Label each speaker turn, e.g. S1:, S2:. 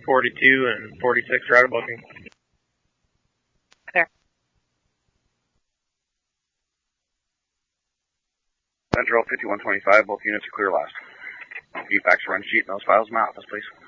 S1: 42 and 46 are out of booking.
S2: Central 5125, both units are clear last. Key fax run sheet and those files in my office, please.